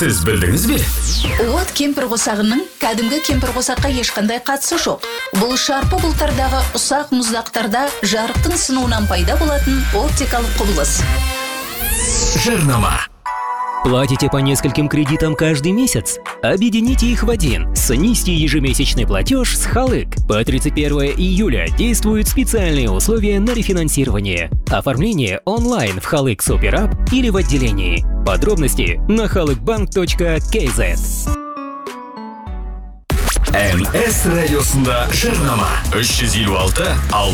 Сіз білдіңіз бе? От кемпір қосағының кәдімгі кемпір қосаққа ешқандай қатысы жоқ. Бұл шарпы бұлттардағы ұсақ мұздақтарда жарықтың сынуынан пайда болатын оптикалық құбылыс. Жарнама. Платите по нескольким кредитам каждый месяц? Объедините их в один. Снизьте ежемесячный платеж с Халык. По 31 июля действуют специальные условия на рефинансирование. Оформление онлайн в Халык Суперап или в отделении. Подробности на halykbank.kz. NS радиосында жарнама. 356